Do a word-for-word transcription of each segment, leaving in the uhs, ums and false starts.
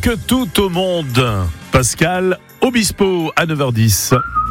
que tout au monde. Pascal Obispo à neuf heures dix.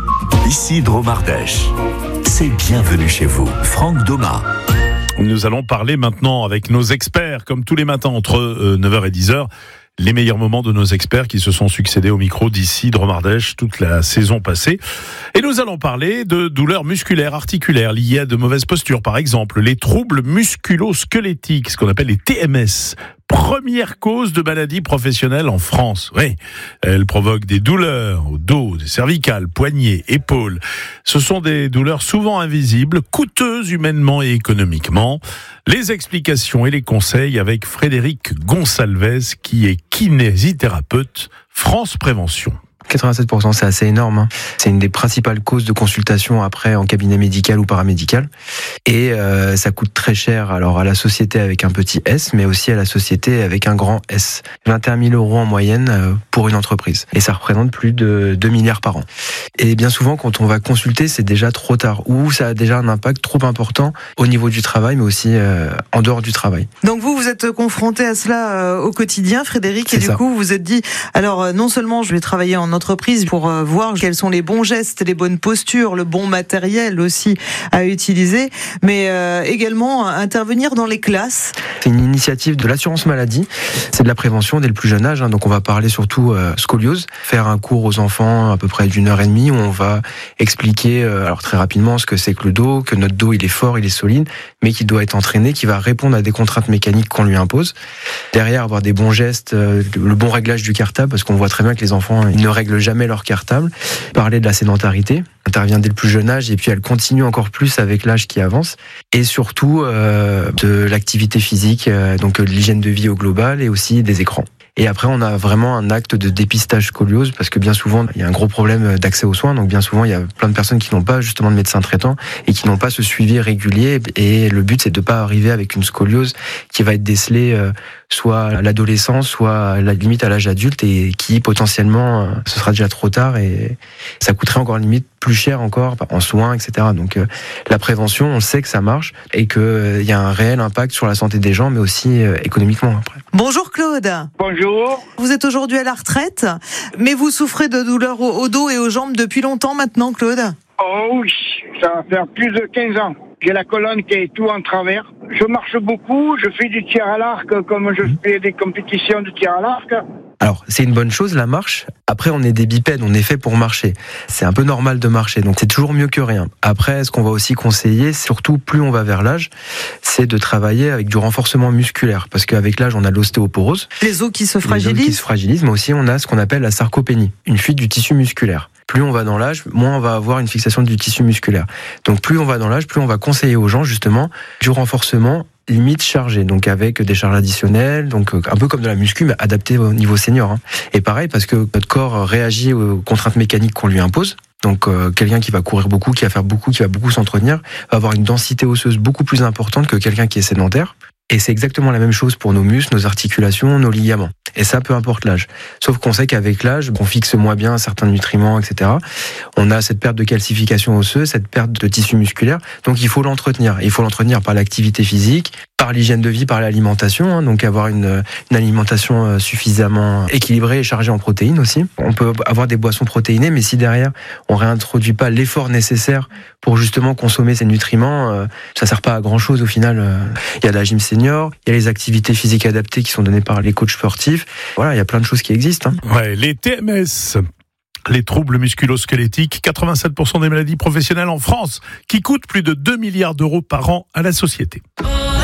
Ici Dromardèche. C'est bienvenue chez vous. Franck Doma. Nous allons parler maintenant avec nos experts, comme tous les matins entre neuf heures et dix heures. Les meilleurs moments de nos experts qui se sont succédés au micro d'ici Dromardèche toute la saison passée. Et nous allons parler de douleurs musculaires, articulaires, liées à de mauvaises postures, par exemple. Les troubles musculo-squelettiques, ce qu'on appelle les T M S. Première cause de maladie professionnelle en France. Oui, elle provoque des douleurs au dos, des cervicales, poignets, épaules. Ce sont des douleurs souvent invisibles, coûteuses humainement et économiquement. Les explications et les conseils avec Frédéric Gonsalves, qui est kinésithérapeute France Prévention. quatre-vingt-sept pour cent, c'est assez énorme. Hein. C'est une des principales causes de consultation après en cabinet médical ou paramédical. Et euh, ça coûte très cher alors à la société avec un petit S, mais aussi à la société avec un grand S. vingt et un mille euros en moyenne euh, pour une entreprise. Et ça représente plus de deux milliards par an. Et bien souvent, quand on va consulter, c'est déjà trop tard. Ou ça a déjà un impact trop important au niveau du travail, mais aussi euh, en dehors du travail. Donc vous, vous êtes confronté à cela euh, au quotidien, Frédéric, c'est et du ça. coup, vous vous êtes dit, alors euh, non seulement je vais travailler en entreprise pour euh, voir quels sont les bons gestes, les bonnes postures, le bon matériel aussi à utiliser, mais euh, également intervenir dans les classes. C'est une initiative de l'assurance maladie. C'est de la prévention dès le plus jeune âge. Hein, donc on va parler surtout euh, scoliose. Faire un cours aux enfants à peu près d'une heure et demie où on va expliquer, euh, alors très rapidement, ce que c'est que le dos, que notre dos il est fort, il est solide, mais qu'il doit être entraîné, qu'il va répondre à des contraintes mécaniques qu'on lui impose. Derrière, avoir des bons gestes, euh, le bon réglage du cartable, parce qu'on voit très bien que les enfants ils ne règlent jamais leur cartable. Parler de la sédentarité, intervient dès le plus jeune âge et puis elle continue encore plus avec l'âge qui avance. Et surtout euh, de l'activité physique, euh, donc de l'hygiène de vie au global et aussi des écrans. Et après, on a vraiment un acte de dépistage scoliose parce que bien souvent, il y a un gros problème d'accès aux soins. Donc bien souvent, il y a plein de personnes qui n'ont pas justement de médecin traitant et qui n'ont pas ce suivi régulier. Et le but, c'est de ne pas arriver avec une scoliose qui va être décelée euh, soit à l'adolescence, soit à la limite à l'âge adulte et qui potentiellement, euh, ce sera déjà trop tard et ça coûterait encore limite plus cher encore en soins, et cetera. Donc euh, la prévention, on sait que ça marche et qu'il euh, y a un réel impact sur la santé des gens, mais aussi euh, économiquement après. Bonjour Claude. Bonjour. Vous êtes aujourd'hui à la retraite, mais vous souffrez de douleurs au, au dos et aux jambes depuis longtemps maintenant, Claude ? Oh oui, ça va faire plus de quinze ans. J'ai la colonne qui est tout en travers. Je marche beaucoup, je fais du tir à l'arc comme je fais des compétitions de tir à l'arc. Alors, c'est une bonne chose, la marche. Après, on est des bipèdes, on est fait pour marcher. C'est un peu normal de marcher, donc c'est toujours mieux que rien. Après, ce qu'on va aussi conseiller, surtout plus on va vers l'âge, c'est de travailler avec du renforcement musculaire. Parce qu'avec l'âge, on a l'ostéoporose. Les os qui se Les os fragilisent. qui se fragilisent, mais aussi on a ce qu'on appelle la sarcopénie, une fuite du tissu musculaire. Plus on va dans l'âge, moins on va avoir une fixation du tissu musculaire. Donc plus on va dans l'âge, plus on va conseiller aux gens justement du renforcement limite chargé, donc avec des charges additionnelles, donc un peu comme de la muscu, mais adapté au niveau senior. Hein. Et pareil, parce que notre corps réagit aux contraintes mécaniques qu'on lui impose. Donc euh, quelqu'un qui va courir beaucoup, qui va faire beaucoup, qui va beaucoup s'entretenir, va avoir une densité osseuse beaucoup plus importante que quelqu'un qui est sédentaire. Et c'est exactement la même chose pour nos muscles, nos articulations, nos ligaments. Et ça, peu importe l'âge. Sauf qu'on sait qu'avec l'âge, on fixe moins bien certains nutriments, et cetera. On a cette perte de calcification osseuse, cette perte de tissu musculaire. Donc il faut l'entretenir. Il faut l'entretenir par l'activité physique, par l'hygiène de vie, par l'alimentation. Hein, donc avoir une, une alimentation suffisamment équilibrée et chargée en protéines aussi. On peut avoir des boissons protéinées, mais si derrière, on réintroduit pas l'effort nécessaire pour justement consommer ces nutriments, euh, ça sert pas à grand chose au final. Il y a la gym senior, il y a les activités physiques adaptées qui sont données par les coachs sportifs. Voilà, il y a plein de choses qui existent. Hein. Ouais, les T M S, les troubles musculo-squelettiques, quatre-vingt-sept pour cent des maladies professionnelles en France, qui coûtent plus de deux milliards d'euros par an à la société.